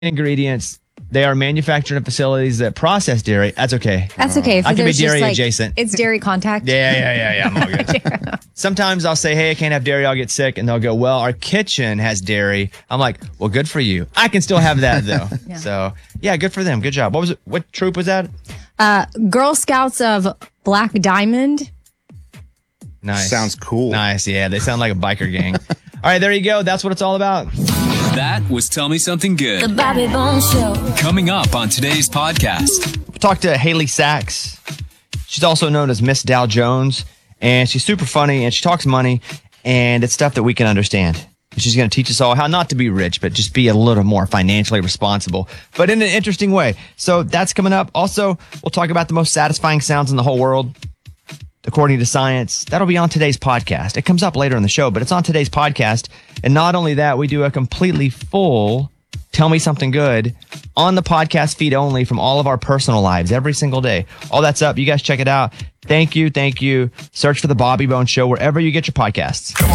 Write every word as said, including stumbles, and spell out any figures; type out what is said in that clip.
ingredients. They are manufactured in facilities that process dairy. That's okay. That's okay. If I can be there's just, dairy like, adjacent. It's dairy contact. Yeah, yeah, yeah, yeah. I'm all good. Sometimes I'll say, hey, I can't have dairy. I'll get sick. And they'll go, well, our kitchen has dairy. I'm like, well, good for you. I can still have that, though. yeah. So, yeah, good for them. Good job. What was it? What troop was that? Uh, Girl Scouts of Black Diamond. Nice. Sounds cool. Nice. Yeah, they sound like a biker gang. All right, there you go. That's what it's all about. That was Tell Me Something Good. The Bobby Bones Show. Coming up on today's podcast. Talk to Haley Sachs. She's also known as Miss Dow Jones, and she's super funny, and she talks money, and it's stuff that we can understand. She's going to teach us all how not to be rich, but just be a little more financially responsible, but in an interesting way. So that's coming up. Also, we'll talk about the most satisfying sounds in the whole world, according to science. That'll be on today's podcast. It comes up later in the show, but it's on today's podcast. And not only that, we do a completely full Tell Me Something Good on the podcast feed only from all of our personal lives every single day. All that's up. You guys check it out. Thank you. Thank you. Search for The Bobby Bones Show wherever you get your podcasts.